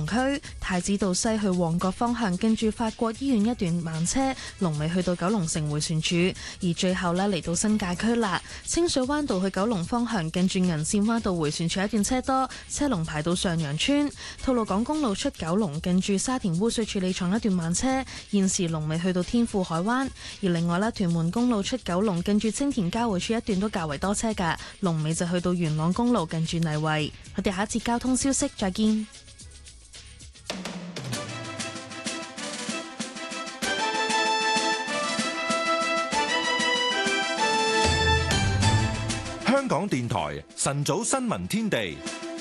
區，太子道西去旺角方向，跟住法國醫院一段慢車，龍尾去到九龍城迴旋處，而最後呢，嚟到新界區啦，清水灣道去九龍方向，跟住銀線灣道迴旋處一段車多，車龍排到上陽村，吐露港公路出九龍，跟住沙田污水處理廠一段慢車，現時龍尾去到天富海灣，而另外呢，屯門公路出九龍，跟住青田交匯處一段都較為多車㗎，龍尾就去到元朗公路近住泥圍。我哋下一節交通消息再見。 香港電台晨早新聞天地。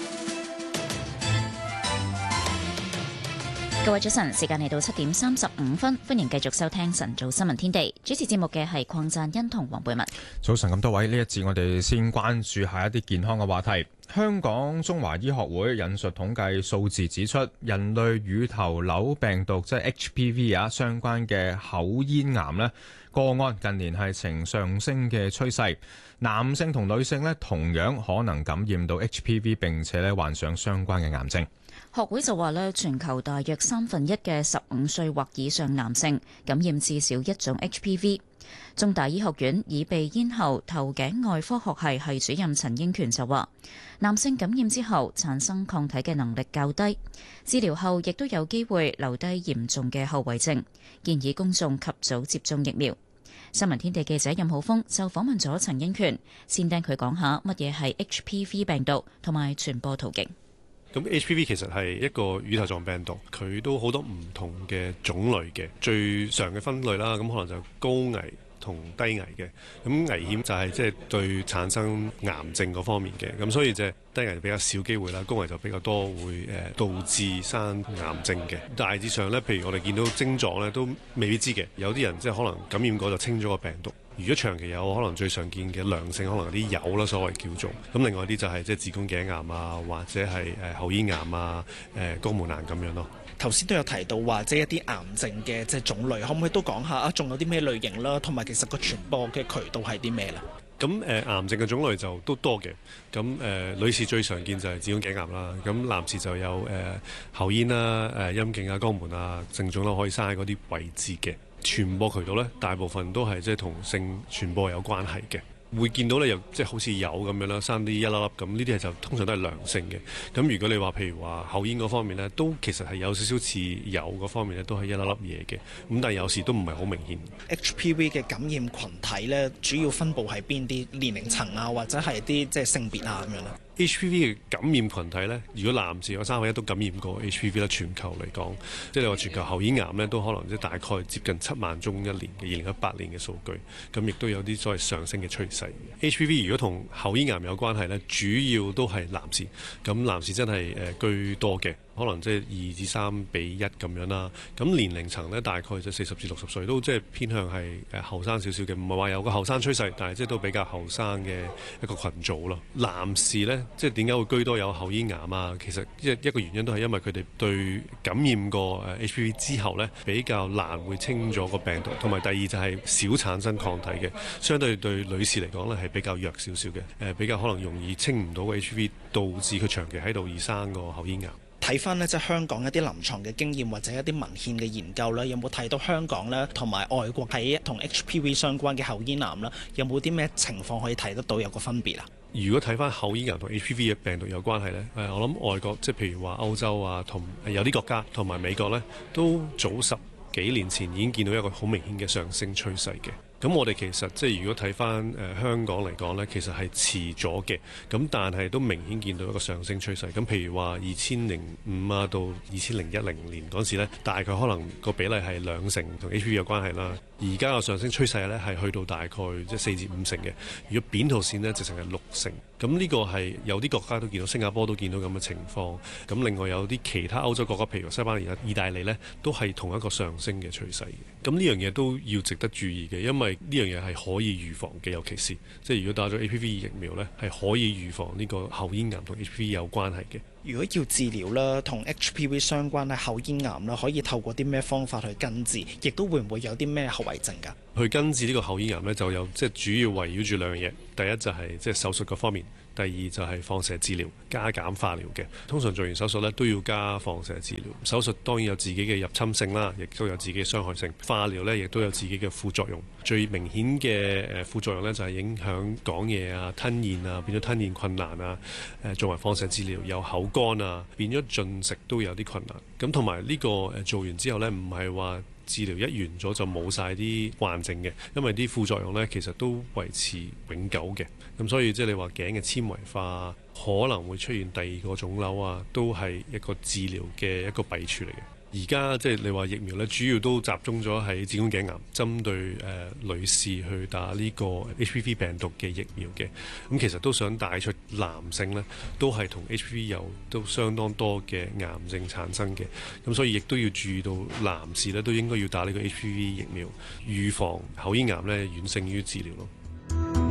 各位早晨，時間嚟到7:35，歡迎繼續收聽晨早新聞天地。主持節目嘅係鄺贊恩同黃貝文。 早晨咁多位，呢一節我哋先關注下一啲健康嘅話題。香港中華醫學會引述統計數字指出，人類乳頭瘤病毒即係 HPV 相關嘅口咽癌呢個案近年係呈上升嘅趨勢，男性同女性呢同樣可能感染到 HPV 並且呢患上相關嘅癌症。 學會就話呢，全球大約1/3嘅15歲或以上男性感染至少一種 HPV。中大醫學院耳鼻咽喉頭頸外科學系系主任陳英權就話，男性感染之後產生抗體嘅能力較低，治療後亦都有機會留低嚴重嘅後遺症，建議公眾及早接種疫苗。新聞天地記者任浩峰就訪問咗陳英權，先聽佢講下乜嘢係 HPV 病毒同埋傳播途徑。 咁 HPV 其實係一個乳頭狀病毒，佢都好多唔同嘅種類嘅，最常嘅分類啦，咁可能就高危同低危嘅。咁危險就係即係對產生癌症嗰方面嘅，咁所以即係低危比較少機會啦，高危就比較多會導致生癌症嘅。大致上呢，譬如我哋見到症狀呢，都未必知嘅，有啲人即係可能感染過就清咗個病毒。如果長期有，可能最常見嘅良性可能有啲疣啦，所謂叫做。咁另外啲就係即係子宮頸癌啊，或者係喉咽癌啊、肛門癌咁樣咯。 頭先都有提到話，即係一啲癌症嘅即係種類，可唔可以都講下啊？仲有啲咩類型啦？同埋其實個傳播嘅渠道係啲咩啦？ 咁癌症嘅種類就都多嘅。咁女士最常見就係子宮頸癌啦。咁男士就有喉咽啦、陰莖啊、肛門啊、性腫瘤可以生喺嗰啲位置嘅。傳播渠道呢，大部分都係即係同性傳播有關係嘅。會見到咧，又即係好似有咁樣啦，生啲一粒粒咁，呢啲係就通常都係良性嘅。咁如果你話譬如話口咽嗰方面呢，都其實係有少少似有嗰方面呢，都係一粒粒嘢嘅。咁但係有時都唔係好明顯。 HPV 嘅感染群體呢，主要分佈喺邊啲年齡層啊，或者係啲即係性別啊咁樣咧 ？HPV 嘅感染群體呢，如果男士有3分1都感染過 HPV 啦，全球嚟講，即係你話全球喉咽癌呢，都可能即係大概接近7萬宗一年嘅2018年嘅數據，咁亦都有啲所謂上升嘅趨勢。HPV 如果同喉咽癌有關係呢，主要都係男士，咁男士真係居多嘅。可能即係2至3比1咁樣啦。咁年齡層呢，大概就40至60歲，都即係偏向係後生少少嘅，唔係話有個後生趨勢，但係即係都比較後生嘅一個群組咯。男士呢，即係點解會居多有喉咽癌啊？其實一個原因都係因為佢哋對感染過HPV 之後呢，比較難會清咗個病毒，同埋第二就係少產生抗體嘅，相對對女士嚟講呢，係比較弱少少嘅，比較可能容易清唔到個 HPV，導致佢長期喺度而生個喉咽癌。 睇翻呢，即係香港一啲臨床嘅經驗或者一啲文獻嘅研究咧，有冇睇到香港呢同埋外國喺同 HPV 相關嘅喉咽癌啦，有冇啲咩情況可以睇得到有個分別啊？如果睇翻喉咽癌同 HPV 嘅病毒有關係呢，我諗外國即係譬如話歐洲啊，同有啲國家同埋美國呢，都早10幾年前已經見到一個好明顯嘅上升趨勢嘅。咁我哋其實即係如果睇翻香港嚟講呢，其實係遲咗嘅，咁但係都明顯見到一個上升趨勢。咁譬如話2005啊到2010年嗰時呢，大概可能個比例係2成同 HPV 有關係啦。而家個上升趨勢呢，係去到大概即係4至5成嘅。如果扁桃腺呢，直情係6成。咁呢個係有啲國家都見到，新加坡都見到咁嘅情況。咁另外有啲其他歐洲國家，譬如西班牙、意大利呢，都係同一個上升嘅趨勢嘅。咁呢樣嘢都要值得注意嘅，因為呢樣嘢係可以預防嘅，尤其是即係如果打咗 HPV 疫苗呢，係可以預防呢個喉咽癌同 HPV 有關係嘅。如果要治療啦，同 HPV 相關嘅喉咽癌啦，可以透過啲咩方法去根治，亦都會唔會有啲咩後遺症㗎？去根治呢個喉咽癌呢，就有即係主要圍繞住2樣嘢。第一就係即係手術嗰方面， 第二就係放射治療加減化療嘅。通常做完手術呢都要加放射治療。手術當然有自己嘅入侵性啦，亦都有自己嘅傷害性。化療呢亦都有自己嘅副作用。最明顯嘅副作用呢，就係影響講嘢啊、吞咽啊，變咗吞咽困難啊。作為放射治療有口乾啊，變咗進食都有啲困難。咁同埋呢個做完之後呢，唔係話治療一完咗就冇晒啲患症嘅，因為啲副作用呢其實都維持永久嘅。咁所以即係你話頸嘅纖維化可能會出現第二個腫瘤啊，都係一個治療嘅一個弊處嚟嘅。而家即係你話疫苗咧，主要都集中咗喺子宮頸癌，針對女士去打呢個 HPV 病毒嘅疫苗嘅。咁其實都想帶出男性呢都係同 HPV 有都相當多嘅癌症產生嘅。咁所以亦都要注意到男士呢都應該要打呢個 HPV 疫苗，預防口咽癌呢遠勝於治療咯。